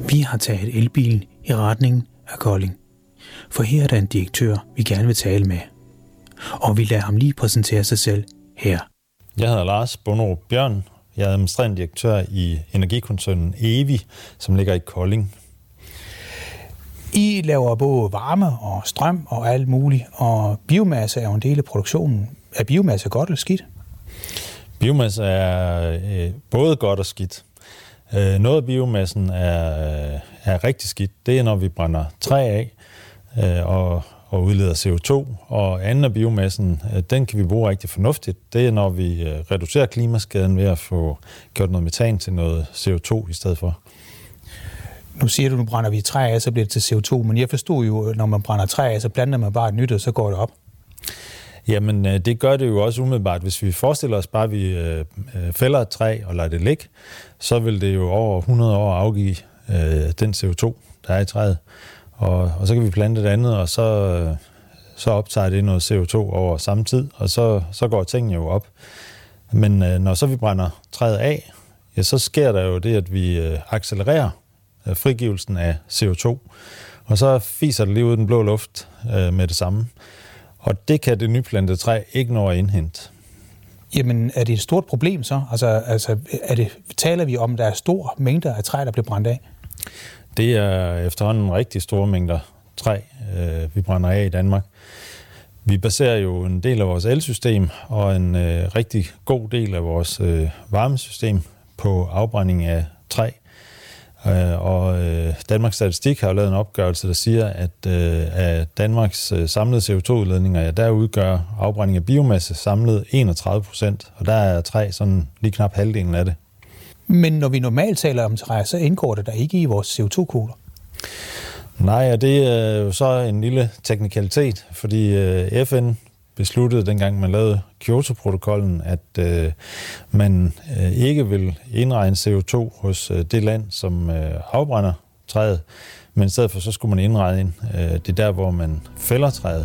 Vi har taget elbilen i retning af Kolding. For her er der en direktør, vi gerne vil tale med. Og vi lader ham lige præsentere sig selv her. Jeg hedder Lars Bunderup Bjørn. Jeg er administrerende direktør i energikoncernen EVI, som ligger i Kolding. I laver både varme og strøm og alt muligt, og biomasse er jo en del af produktionen. Er biomasse godt eller skidt? Biomasse er både godt og skidt. Noget af biomassen er rigtig skidt. Det er, når vi brænder træ af og udleder CO2. Og anden af biomassen, den kan vi bruge rigtig fornuftigt. Det er, når vi reducerer klimaskaden ved at få gjort noget metan til noget CO2 i stedet for. Nu siger du, nu brænder vi træ af, så bliver det til CO2. Men jeg forstod jo, når man brænder træ af, så planter man bare et nyt, og så går det op. Jamen, det gør det jo også umiddelbart. Hvis vi forestiller os bare, at vi fælder et træ og lader det ligge, så vil det jo over 100 år afgive den CO2, der er i træet. Og så kan vi plante det andet, og så optager det noget CO2 over samme tid, og så går tingene jo op. Men når så vi brænder træet af, ja, så sker der jo det, at vi accelererer frigivelsen af CO2, og så fiser det lige ud i den blå luft med det samme. Og det kan det nyplantede træ ikke nå at indhente. Jamen, er det et stort problem så? Altså taler vi om, at der er store mængder af træ, der bliver brændt af? Det er efterhånden rigtig store mængder træ, vi brænder af i Danmark. Vi baserer jo en del af vores elsystem og en rigtig god del af vores varmesystem på afbrænding af træ. Og Danmarks Statistik har jo lavet en opgørelse, der siger, at af Danmarks samlede CO2-udledninger, ja, der udgør afbrænding af biomasse samlet 31%, og der er træ sådan lige knap halvdelen af det. Men når vi normalt taler om træ, så indgår det der ikke i vores CO2-kvoter? Nej, og det er jo så en lille teknikalitet, fordi FN besluttede, dengang man lavede Kyoto-protokollen, at man ikke vil indregne CO2 hos det land, som afbrænder træet, men i stedet for så skulle man indregne det der, hvor man fælder træet.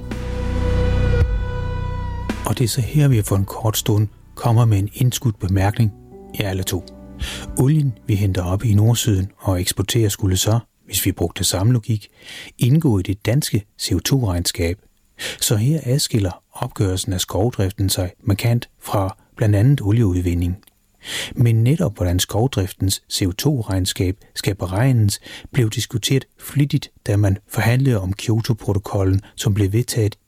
Og det er så her, vi for en kort stund kommer med en indskudt bemærkning i alle to. Olien, vi henter op i Nordsøen og eksporterer, skulle så, hvis vi brugte samme logik, indgå i det danske CO2-regnskab. Så her adskiller opgørelsen af skovdriften sig markant fra blandt andet olieudvinding. Men netop hvordan skovdriftens CO2-regnskab skal beregnes, blev diskuteret flittigt, da man forhandlede om Kyoto-protokollen, som blev vedtaget